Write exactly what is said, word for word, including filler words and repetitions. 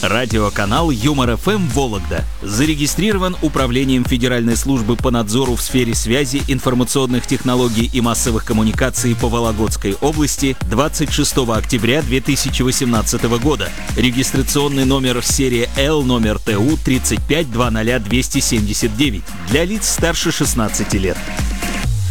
Радиоканал Юмор-эф эм Вологда зарегистрирован Управлением Федеральной службы по надзору в сфере связи, информационных технологий и массовых коммуникаций по Вологодской области двадцать шестого октября две тысячи восемнадцатого года. Регистрационный номер серия Л номер Т У тридцать пять двадцать двести семьдесят девять для лиц старше шестнадцати лет.